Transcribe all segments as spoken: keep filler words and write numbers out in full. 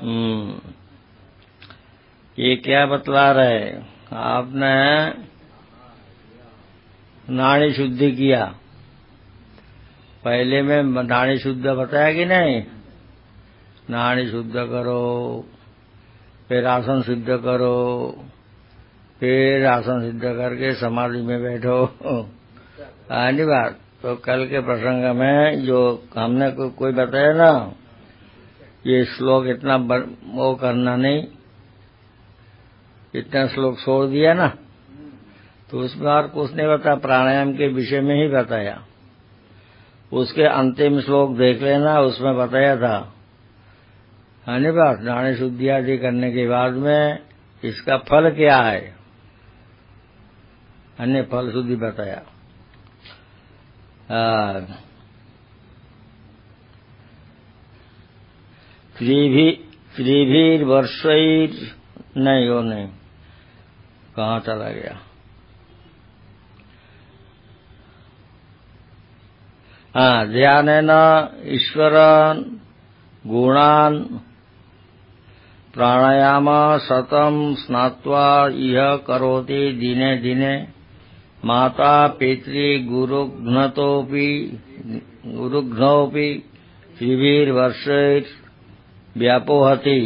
हम्म ये क्या बतला रहे? आपने नाड़ी शुद्धि किया, पहले में नाड़ी शुद्ध बताया कि नहीं? नाड़ी शुद्ध करो, फिर आसन सिद्ध करो, फिर आसन सिद्ध करके समाधि में बैठो। आनी बात तो कल के प्रसंग में जो हमने को, कोई बताया ना, ये श्लोक इतना वो करना नहीं, इतना श्लोक छोड़ दिया ना, तो उसमें और कुछ नहीं बताया, प्राणायाम के विषय में ही बताया। उसके अंतिम श्लोक देख लेना, उसमें बताया था है बात, नाड़ी शुद्धि आदि करने के बाद में इसका फल क्या है, अन्य फल शुद्धि बताया। त्रिभीर वर्षैर नहीं, वो नहीं, कहाँ चला गया? हाँ, ध्यानेन ईश्वरन गुणान प्राणायाम शतम स्नात्वा इह करोति दिने दिने माता पितृ गुरुघ्नतोपि गुरुघ्नोपि त्रिभीर वर्षैर व्यापोहति।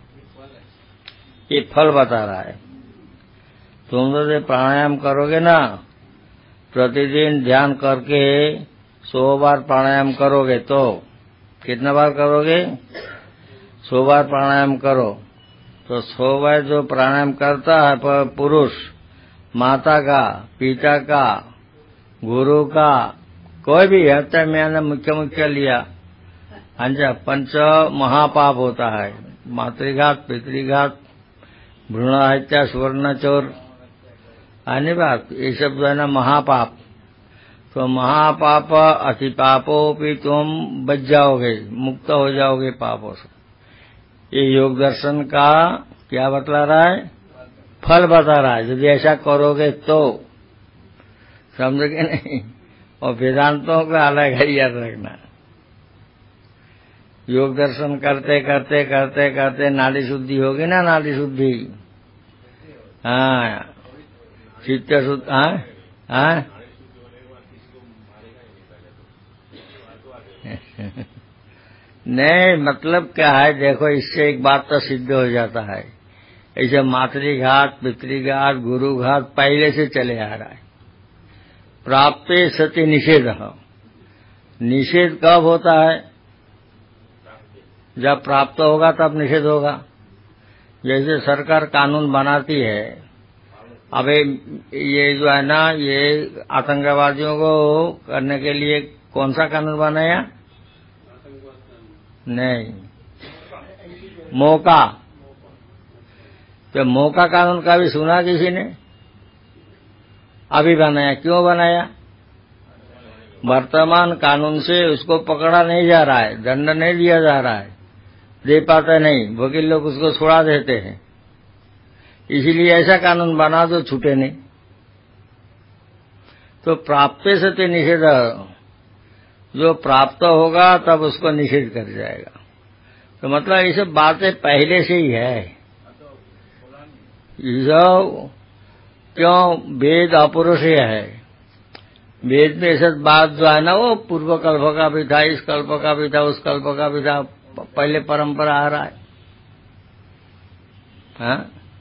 ये फल बता रहा है। तुम तो प्राणायाम करोगे ना, प्रतिदिन ध्यान करके सौ बार प्राणायाम करोगे, तो कितना बार करोगे? सौ बार प्राणायाम करो तो सौ बार जो प्राणायाम करता है पुरुष, माता का, पिता का, गुरु का, कोई भी हत्या मैंने मुख्य मुख्य लिया, अंजा पंच महापाप होता है, मातृघात, पितृघात, भ्रूण हत्या, सुवर्ण चोर, आने बात, ये सब जो है ना महापाप। तो महापाप अति पापों भी तुम बच जाओगे, मुक्त हो जाओगे पापों से। ये योग दर्शन का क्या बतला रहा है? फल बता रहा है। यदि ऐसा करोगे तो, समझोगे नहीं? और वेदांतों का अलग है, याद रखना। योग दर्शन करते करते करते करते नाड़ी शुद्धि होगी ना, नाड़ी शुद्धि, हाँ, चित्त शुद्ध, हाँ हाँ नहीं, मतलब क्या है, देखो इससे एक बात तो सिद्ध हो जाता है, ऐसे मातृघात, पितृघात, गुरुघात पहले से चले आ रहा है। प्राप्ते सति निषेध, निषेध कब होता है? जब प्राप्त होगा तब निषेध होगा। जैसे सरकार कानून बनाती है, अब ये जो है ना, ये आतंकवादियों को करने के लिए कौन सा कानून बनाया? नहीं, मौका। तो मौका कानून का भी सुना किसी ने? अभी बनाया। क्यों बनाया? वर्तमान कानून से उसको पकड़ा नहीं जा रहा है, दंड नहीं दिया जा रहा है, दे पाता नहीं, वकील लोग उसको छुड़ा देते हैं, इसीलिए ऐसा कानून बना दो छूटे नहीं। तो प्राप्त से निषेध, जो प्राप्त होगा तब उसको निषेध कर जाएगा। तो मतलब ये सब बातें पहले से ही है। जो क्यों वेद अपौरुषेय है, वेद में ऐसा बात जो है ना, वो पूर्व कल्प का भी था, इस कल्प का भी था, उस कल्प का भी था, पहले परंपरा आ रहा है। हाँ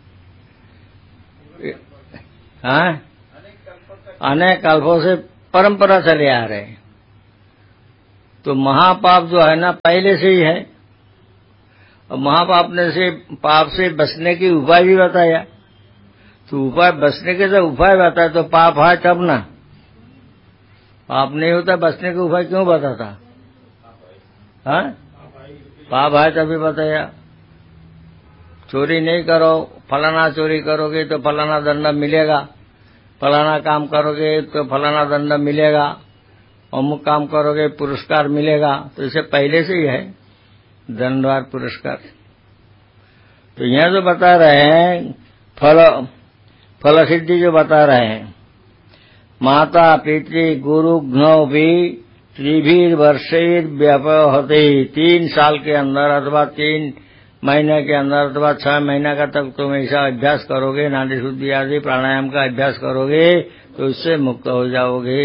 हाँ, अनेक कल्पों से परंपरा चले आ रहे हैं। तो महापाप जो है ना पहले से ही है, और महापाप ने से पाप से बचने की उपाय भी बताया। तो उपाय बचने के जब उपाय बताया तो पाप है तब ना, पाप नहीं होता बचने के उपाय क्यों बताता? हाँ, पाप है तभी बताया। चोरी नहीं करो, फलाना चोरी करोगे तो फलाना दंड मिलेगा, फलाना काम करोगे तो फलाना दंड मिलेगा, अमुक काम करोगे पुरस्कार मिलेगा। तो इसे पहले से ही है दंडवार पुरस्कार। तो यहाँ जो बता रहे हैं फल फल सिद्धि जो बता रहे हैं, माता पितृ गुरु घ्नौ भी त्रिभीर वर्षैर व्यापहते, तीन साल के अंदर अथवा तीन महीने के अंदर अथवा छह महीना का तक तुम ऐसा अभ्यास करोगे, नाड़ी शुद्धि आदि प्राणायाम का अभ्यास करोगे तो उससे मुक्त हो जाओगे।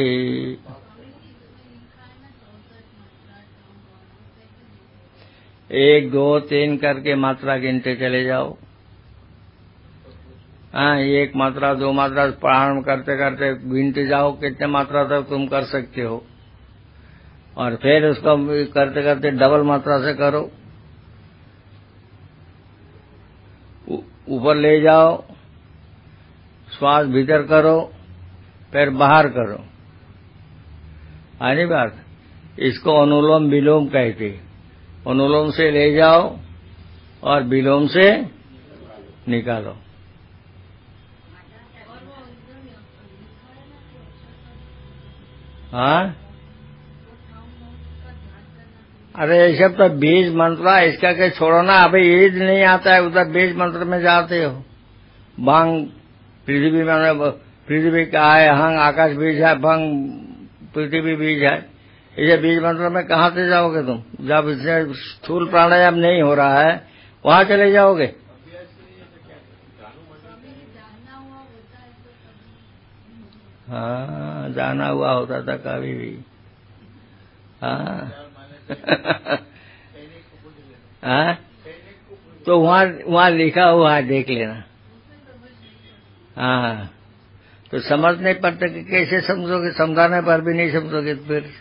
एक दो तीन करके मात्रा गिनते चले जाओ। हाँ, एक मात्रा दो मात्रा प्राणायाम करते करते गिनते जाओ कितने मात्रा तक तुम कर सकते हो, और फिर उसको करते करते डबल मात्रा से करो। ऊपर ले जाओ, श्वास भीतर करो, फिर बाहर करो। आनी बात, इसको अनुलोम विलोम कहते। अनुलोम से ले जाओ और विलोम से निकालो। हाँ, अरे ये सब तो बीज मंत्र है, इसका के छोड़ो ना। अभी ईद नहीं आता है, उधर बीज मंत्र में जाते हो। भंग पृथ्वी में, पृथ्वी का है, हंग आकाश बीज है, भंग पृथ्वी बीज है। इसे बीज मंत्र में कहाँ से जाओगे तुम? जब इससे स्थूल प्राणायाम नहीं हो रहा है वहां चले जाओगे। हाँ, जाना हुआ होता था कभी भी। हाँ हाँ, तो वहाँ वहाँ लिखा हुआ है, देख लेना। हाँ, तो समझ नहीं पड़ता कि कैसे समझोगे, समझाने पर भी नहीं समझोगे। तो फिर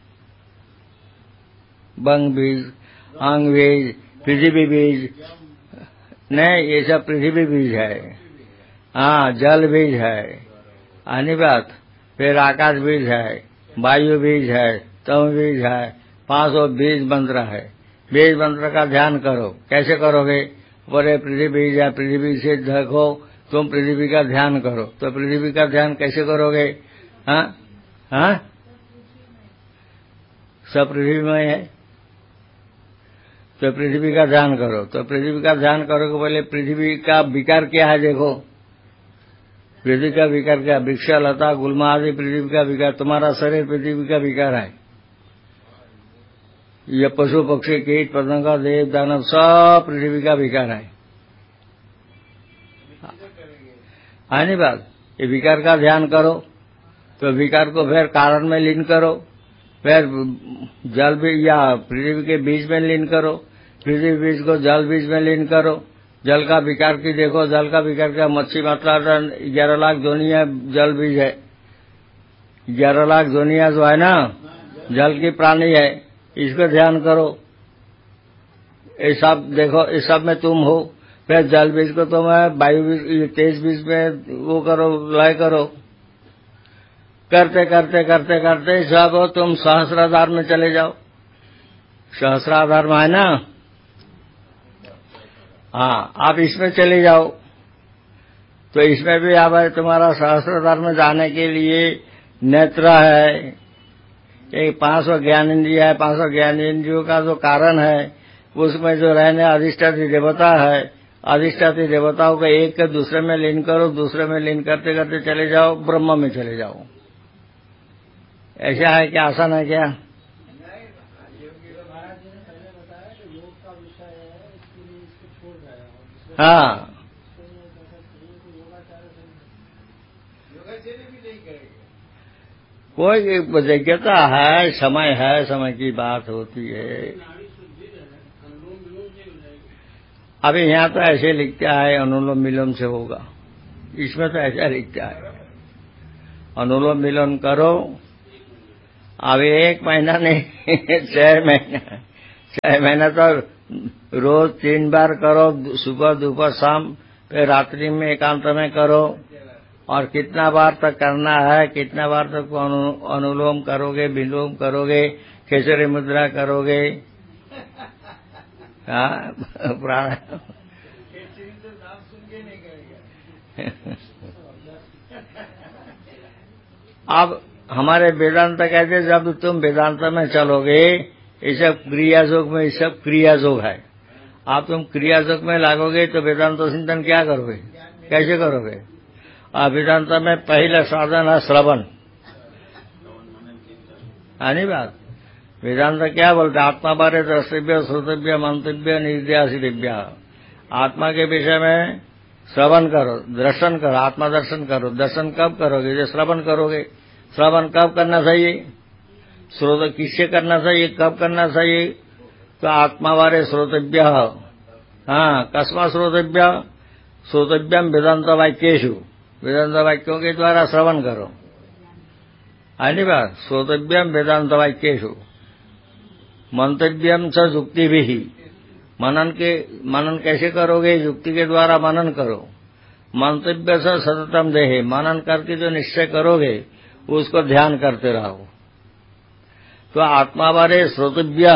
बंग बीज, अंग बीज, पृथ्वी बीज नहीं, ये सब पृथ्वी बीज है। हाँ, जल बीज है, आनी बात। फिर आकाश बीज है, वायु बीज है, तम बीज है, पांच सौ बीज मंत्र है। बीज मंत्र का ध्यान करो। कैसे करोगे? बोले पृथ्वी बीज है, पृथ्वी से देखो, तुम पृथ्वी का ध्यान करो। तो पृथ्वी का ध्यान कैसे करोगे? हाँ हाँ, सब पृथ्वी में है, तो पृथ्वी का ध्यान करो। तो पृथ्वी का ध्यान करोगे, बोले पृथ्वी का विकार क्या है देखो। पृथ्वी का विकार क्या? वृक्ष, लता, गुल्मा आदि पृथ्वी का विकार। तुम्हारा शरीर पृथ्वी का विकार है। ये पशु पक्षी कीट पतंगा देव दानव सब पृथ्वी का विकार है। आनी बात, ये विकार का ध्यान करो। तो विकार को फिर कारण में लीन करो, फिर जल बीज या पृथ्वी के बीज में लीन करो, पृथ्वी बीज को जल बीज में लीन करो। जल का विकार की देखो, जल का विकार क्या? मच्छी मात्रा ग्यारह लाख जोनिया जल बीज है। ग्यारह लाख जोनिया जो है ना, जल की प्राणी है। इसको ध्यान करो, ये सब देखो, इस सब में तुम हो। फिर जल बीज को तुम वायु बीज, तेज बीज में वो करो, लय करो। करते करते करते करते सब हो, तुम सहस्राधार में चले जाओ। सहस्राधार में है ना? हाँ, आप इसमें चले जाओ। तो इसमें भी आप तुम्हारा सहस्राधार में जाने के लिए नेत्र है, एक पांच सौ ज्ञान इंद्रिय है। पांच सौ ज्ञान इंद्रियों का जो कारण है, उसमें जो रहने अधिष्ठात्री देवता है, अधिष्ठात्री देवताओं को एक के दूसरे में लीन करो, दूसरे में लीन करते करते चले जाओ, ब्रह्म में चले जाओ। ऐसा है क्या? आसान है क्या? हाँ, कोई योग्यता है, समय है, समय की बात होती है। अभी यहाँ तो ऐसे लिखता है अनुलोम विलोम से होगा, इसमें तो ऐसा लिखता है अनुलोम विलोम करो। अभी एक महीना नहीं छह महीना छह महीना तो रोज तीन बार करो, सुबह दोपहर शाम, फिर रात्रि में एकांत में करो। और कितना बार तक करना है, कितना बार तक अनु, अनुलोम करोगे, विलोम करोगे, खेसरी मुद्रा करोगे, हाँ प्राणायाम। अब हमारे वेदांत कहते जब तुम वेदांत में चलोगे, ये सब क्रिया योग में, ये सब क्रिया योग है। आप तुम क्रिया योग में लागोगे तो वेदांत चिंतन क्या करोगे, कैसे करोगे? और वेदांत में पहला साधन है श्रवण, है नहीं बात? वेदांत क्या बोलते? आत्मा बारे द्रष्टव्य, श्रोतव्य, मंतव्य, निध्यासितव्य। आत्मा के विषय में श्रवण करो, दर्शन करो, आत्मा दर्शन करो। दर्शन कब करोगे? जब श्रवण करोगे। श्रवण कब करना चाहिए? श्रोत किससे करना चाहिए? कब करना चाहिए? तो आत्मा बारे श्रोतव्य। हाँ, कस्मा श्रोतव्य? श्रोतव्यम वेदांत वाक्येषु, वेदांत वाक्यों के द्वारा श्रवण करो। आनी बात, श्रोतव्यम वेदांत वाक्येषु, मंतव्यम च युक्ति भी। मनन के मनन कैसे करोगे? युक्ति के द्वारा मनन करो। मंतव्य से सततम देहे, मनन करके जो निश्चय करोगे उसको ध्यान करते रहो। तो आत्मा बारे श्रोतव्य,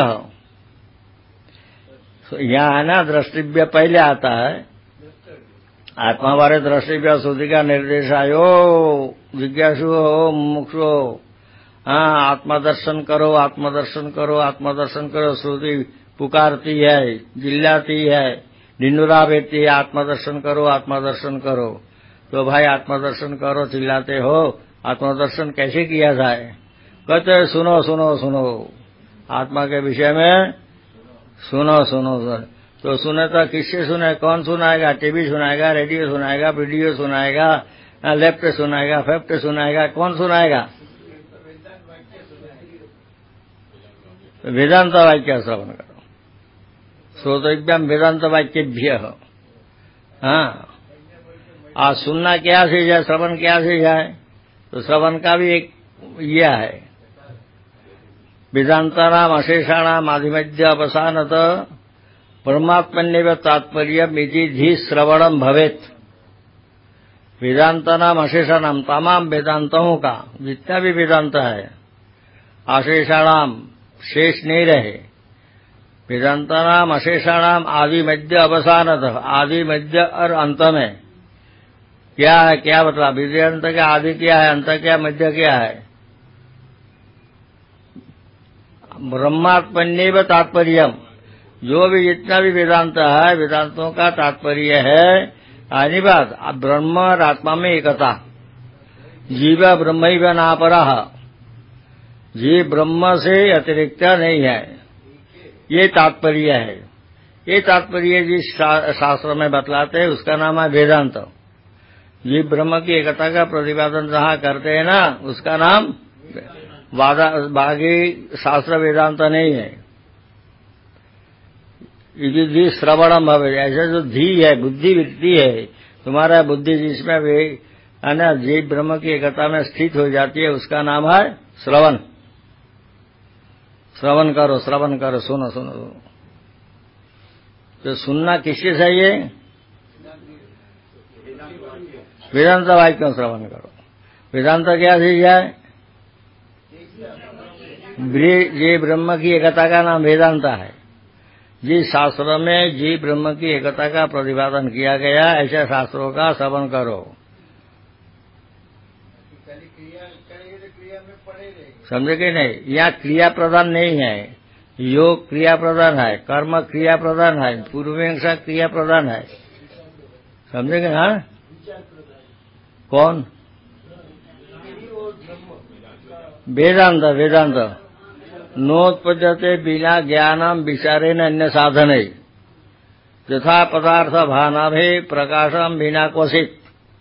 यहाँ है ना द्रष्टव्य पहले आता है। आत्मा बारे द्रष्टव्य श्रुति का निर्देश आयो, जिज्ञासु हो, मुमुक्षु हो। हाँ, आत्मदर्शन करो, आत्मदर्शन करो, आत्मदर्शन करो। श्रुति पुकारती है, जिल्लाती है, ढिंडोरा बेचती है, आत्मदर्शन करो, आत्मदर्शन करो। तो भाई आत्मदर्शन करो, चिल्लाते हो। आत्मदर्शन कैसे किया जाए? कहते सुनो सुनो सुनो, आत्मा के विषय में सुनो सुनो सुनो। तो सुने तो किससे सुने? कौन सुनाएगा? टीवी सुनाएगा, रेडियो सुनाएगा, वीडियो सुनाएगा, लेफ्ट सुनाएगा, फेफ्ट सुनाएगा, कौन सुनाएगा? वेदांत वाक्य श्रवण करो। श्रोतव्यम वेदांत वाक्यभ्य। हाँ, आज सुनना क्या से जाए, श्रवण क्या से जाए? तो श्रवण का भी एक यह है, वेदांतानाम अशेषाणाम आदिमध्य अवसानत परमात्मन्येव तात्पर्यम इति धी श्रवणम भवेत। वेदांतानाम अशेषाणाम, तमाम वेदांतों का जितना भी वेदांत है, अशेषाणाम शेष नहीं रहे। वेदांतानाम अशेषाणाम आदि मध्य अवसानत, आदि मध्य और अंत में क्या है? क्या बतला? वेदांत का आदि क्या है, अंत क्या, मध्य क्या है? ब्रह्मात्मन्येव तात्पर्यम, जो भी जितना भी वेदांत है, वेदांतों का तात्पर्य है आनी बात ब्रह्म और आत्मा में एकता। जीव ब्रह्मैव नापरः, जीव ब्रह्म से अतिरिक्त नहीं है, ये तात्पर्य है। ये तात्पर्य जिस शास्त्र में बतलाते हैं उसका नाम है वेदांत। जीव ब्रह्म की एकता का प्रतिपादन जहाँ करते हैं ना, उसका नाम बाकी शास्त्र वेदांत नहीं है। धी श्रवणम भवे, ऐसे जो धी है, बुद्धि वृत्ति है, तुम्हारा बुद्धि जिसमें वे है ना जीव ब्रह्म की एकता में स्थित हो जाती है, उसका नाम है श्रवण। श्रवण करो, श्रवण करो, सुनो सुनो सुनो। तो सुनना किससे चाहिए? वेदांत वाक्यों श्रवण करो। वेदांत क्या चीज है? जीव ब्रह्म की एकता का नाम वेदांत है। जिस शास्त्र में जीव ब्रह्म की एकता का प्रतिपादन किया गया, ऐसे शास्त्रों का श्रवण करो। समझे कि नहीं? यहाँ क्रिया प्रधान नहीं है, योग क्रिया प्रधान है, कर्म क्रिया प्रधान है, पूर्वमीमांसा क्रिया प्रधान है। समझेंगे? हाँ, कौन? वेदांत, वेदांत नोत्पद्यते बिना ज्ञानम विचारेण अन्य साधन यथा पदार्थ भानाभे प्रकाशम बिना क्वचित।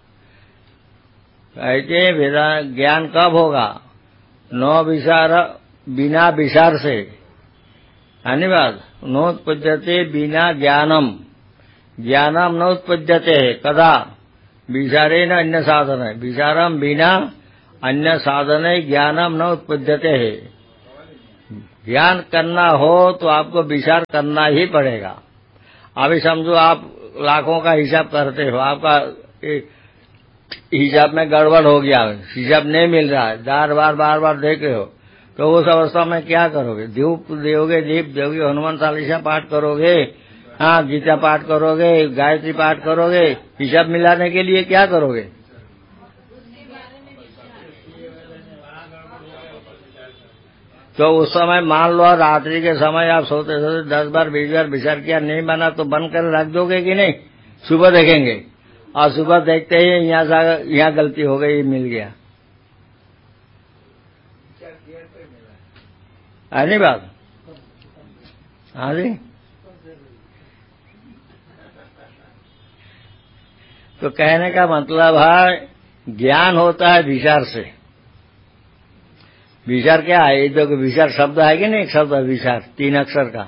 कहते वेदा ज्ञान कब होगा? न विचार, बिना विचार से। धन्यवाद। नोत्पद्यते बिना ज्ञानम, ज्ञानम नोत्पद्यते कदा? विचारेण अन्य साधन, विचारम बिना अन्य साधन ज्ञानम न उत्पद्यते है। ज्ञान करना हो तो आपको विचार करना ही पड़ेगा। अभी समझो आप लाखों का हिसाब करते हो, आपका हिसाब में गड़बड़ हो गया, हिसाब नहीं मिल रहा है, बार बार बार बार देख रहे हो, तो उस अवस्था में क्या करोगे? धूप दोगे, दीप दोगे, हनुमान चालीसा पाठ करोगे, हाँ गीता पाठ करोगे, गायत्री पाठ करोगे, हिसाब मिलाने के लिए क्या करोगे? तो उस समय मान लो रात्रि के समय आप सोते सोते दस बार बीस बार विचार किया, नहीं बना तो बंद कर रख दोगे कि नहीं? सुबह देखेंगे और सुबह देखते ही यहाँ से यहाँ गलती हो गई, मिल गया। है नहीं बात? हाँ जी। तो कहने का मतलब है ज्ञान होता है विचार से। विचार क्या है? ये जो विचार शब्द है कि नहीं, एक शब्द है विचार, तीन अक्षर का।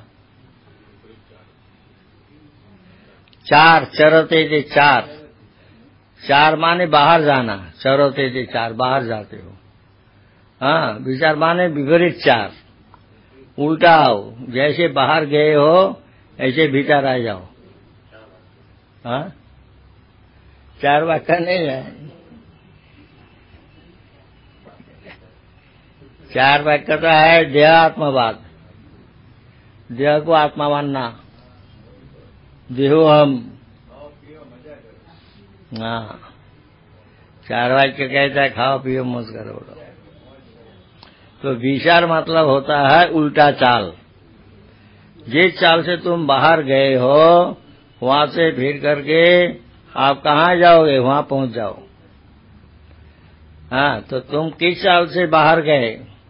चार चरते थे, चार चार माने बाहर जाना, चरते थे चार, बाहर जाते हो। हाँ, विचार माने विपरीत चार, उल्टा आओ, जैसे बाहर गए हो ऐसे भीतर आ जाओ। हाँ, चार वाक्य नहीं है, चार वाक्य तो है देह आत्मवाद, देह को आत्मा मानना, देहो हम। हाँ, चार वाक्य कहता है खाओ पियो मौज करो। तो विचार मतलब होता है उल्टा चाल। जिस चाल से तुम बाहर गए हो वहां से फिर करके आप कहाँ जाओगे, वहां पहुंच जाओ। हाँ, तो तुम किस चाल से बाहर गए?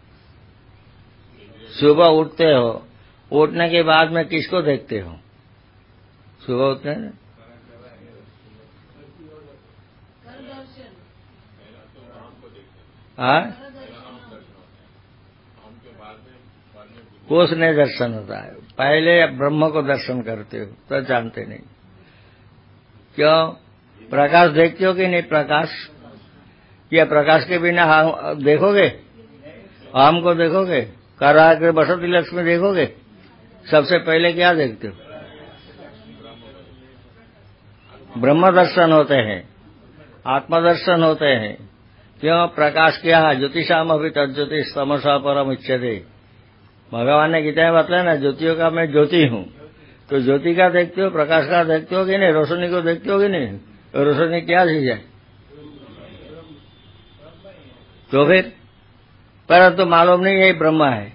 सुबह उठते हो, उठने के बाद में किसको देखते हो? सुबह उठते हैं, हाँ, कोष ने दर्शन होता है। पहले ब्रह्म को दर्शन करते हो तो जानते नहीं। क्यों? प्रकाश देखते हो कि नहीं? प्रकाश, क्या प्रकाश के बिना हम देखोगे? हम को देखोगे? करा के बसंती लक्ष्मी देखोगे? सबसे पहले क्या देखते हो? ब्रह्म दर्शन होते हैं, आत्मदर्शन होते हैं। क्यों? प्रकाश क्या है? ज्योतिषाम अभी तज्ज्योतिष तमसा परम उच्यते। भगवान ने गीता में बताया ना, ज्योतियों का मैं ज्योति हूँ। तो ज्योति का देखते हो, प्रकाश का देखते हो कि नहीं? रोशनी को देखते हो कि नहीं? तो रोशनी क्या चीज है? तो फिर परंतु तो मालूम नहीं है ब्रह्म है,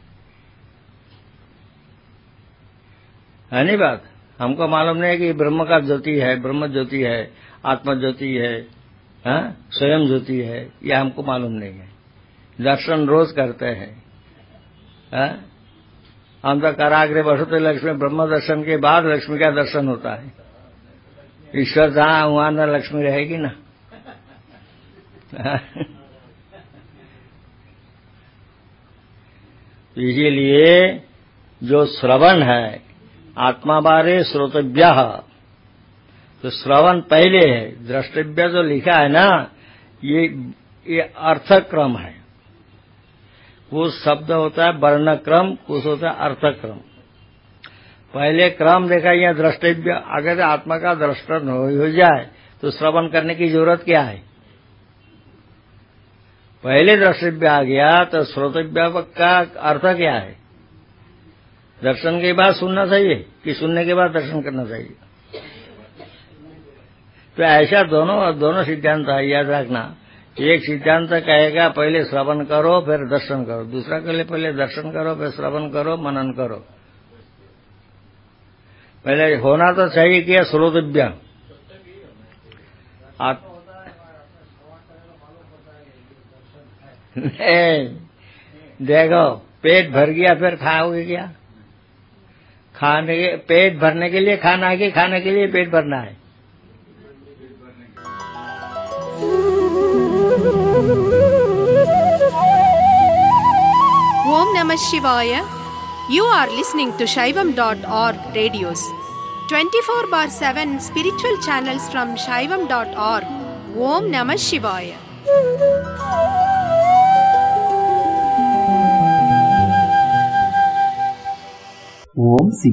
है नहीं बात? हमको मालूम नहीं है कि ब्रह्म का ज्योति है, ब्रह्म ज्योति है, आत्मा ज्योति है, हाँ, स्वयं ज्योति है, यह हमको मालूम नहीं है। दर्शन रोज करते हैं। हाँ? हम तो कराग्रे बसते लक्ष्मी, ब्रह्म दर्शन के बाद लक्ष्मी का दर्शन होता है। ईश्वर जहां वहां न लक्ष्मी रहेगी ना। इसीलिए जो श्रवण है आत्मा बारे श्रोतव्य, तो श्रवण पहले है, द्रष्टव्य जो लिखा है ना, ये ये अर्थक्रम है। कुछ शब्द होता है वर्ण क्रम, कुछ होता है अर्थक्रम। पहले क्रम देखा, यह द्रष्टव्य, अगर आत्मा का दर्शन हो जाए तो श्रवण करने की जरूरत क्या है? पहले द्रष्टव्य आ गया तो श्रोतव्य का अर्थ क्या है? दर्शन के बाद सुनना चाहिए कि सुनने के बाद दर्शन करना चाहिए? तो ऐसा दोनों दोनों सिद्धांत है, याद रखना। एक सिद्धांत कहेगा पहले श्रवण करो फिर दर्शन करो, दूसरा कहे पहले दर्शन करो फिर श्रवण करो, मनन करो। पहले होना तो चाहिए कि श्रोतव्य। आप नहीं, देखो पेट भर गया फिर खाओगे क्या? खाने के पेट भरने के लिए खाना है कि खाने के लिए पेट भरना है? Om Namah Shivaya. You are listening to Shaivam dot org radios. twenty-four bar seven spiritual channels from Shaivam dot org. Om Namah Shivaya. Om